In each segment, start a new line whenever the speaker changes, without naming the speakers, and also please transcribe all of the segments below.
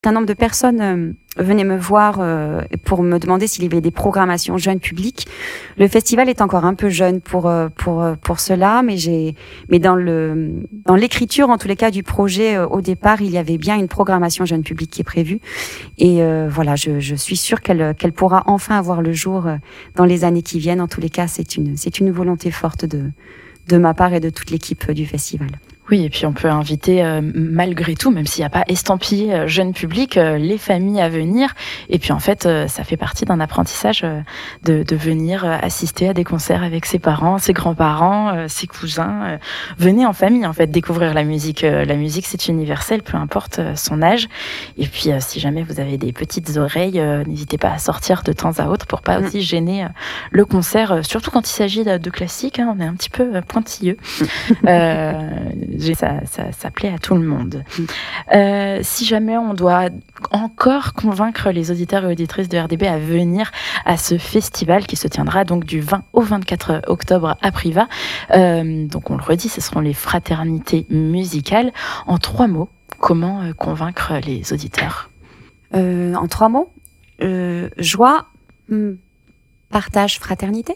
Un nombre de personnes venaient me voir pour me demander s'il y avait des programmations jeunes publics. Le festival est encore un peu jeune pour cela, mais dans l'écriture, en tous les cas, du projet au départ, il y avait bien une programmation jeune public qui est prévue. Et voilà, je suis sûre qu'elle pourra enfin avoir le jour dans les années qui viennent. En tous les cas, c'est une volonté forte de ma part et de toute l'équipe du festival.
Oui, et puis on peut inviter malgré tout, même s'il n'y a pas estampillé jeune public, les familles à venir. Et puis en fait, ça fait partie d'un apprentissage de venir assister à des concerts avec ses parents, ses grands-parents, ses cousins. Venez en famille, en fait, découvrir la musique. La musique, c'est universel, peu importe son âge. Et puis, si jamais vous avez des petites oreilles, n'hésitez pas à sortir de temps à autre pour pas aussi gêner le concert, surtout quand il s'agit de classiques. Hein, on est un petit peu pointilleux. Ça plaît à tout le monde. Si jamais on doit encore convaincre les auditeurs et auditrices de RDB à venir à ce festival qui se tiendra donc du 20 au 24 octobre à Privas, donc on le redit, ce seront les fraternités musicales. En 3 mots, comment convaincre les auditeurs ?
En 3 mots, joie, partage, fraternité.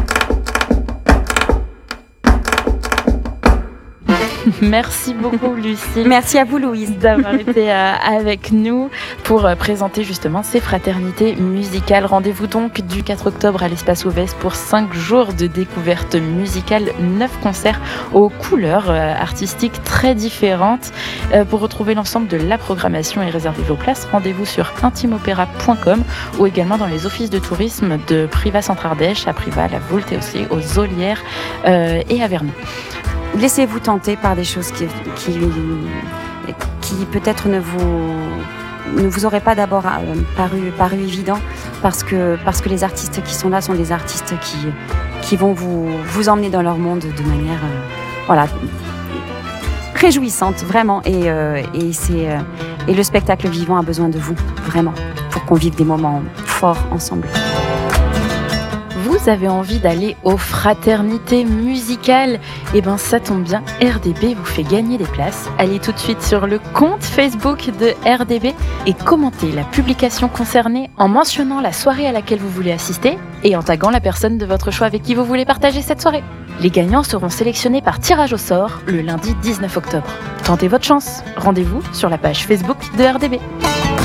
Merci beaucoup, Lucille.
Merci à vous, Louise,
d'avoir été avec nous pour présenter justement ces fraternités musicales. Rendez-vous donc du 4 octobre à l'Espace Ouvès pour 5 jours de découverte musicale, 9 concerts aux couleurs artistiques très différentes. Pour retrouver l'ensemble de la programmation et réserver vos places, rendez-vous sur intimopéra.com ou également dans les offices de tourisme de Privas Centre-Ardèche, à Privas, à la Voulte et aussi aux Olières et à Vernon.
Laissez-vous tenter par des choses qui peut-être ne vous auraient pas d'abord paru évident parce que les artistes qui sont là sont des artistes qui vont vous emmener dans leur monde de manière réjouissante, vraiment. Et le spectacle vivant a besoin de vous, vraiment, pour qu'on vive des moments forts ensemble.
Vous avez envie d'aller aux fraternités musicales ? Eh ben ça tombe bien, RDB vous fait gagner des places. Allez tout de suite sur le compte Facebook de RDB et commentez la publication concernée en mentionnant la soirée à laquelle vous voulez assister et en taguant la personne de votre choix avec qui vous voulez partager cette soirée. Les gagnants seront sélectionnés par tirage au sort le lundi 19 octobre. Tentez votre chance. Rendez-vous sur la page Facebook de RDB.